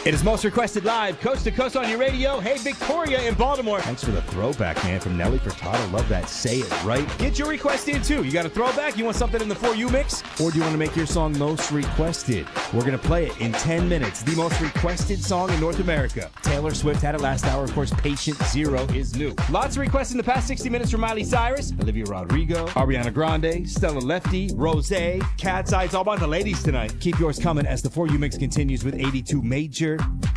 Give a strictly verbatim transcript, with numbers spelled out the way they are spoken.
It is Most Requested Live, coast to coast on your radio. Hey, Victoria in Baltimore. Thanks for the throwback, man, from Nelly Furtado. Love that. Say it right. Get your request in, too. You got a throwback? You want something in the For You mix? Or do you want to make your song most requested? We're going to play it in ten minutes. The most requested song in North America. Taylor Swift had it last hour. Of course, Patient Zero is new. Lots of requests in the past sixty minutes from Miley Cyrus, Olivia Rodrigo, Ariana Grande, Stella Lefty, Rosé, Cat's Eye. It's all about the ladies tonight. Keep yours coming as the For You mix continues with eighty-two Major.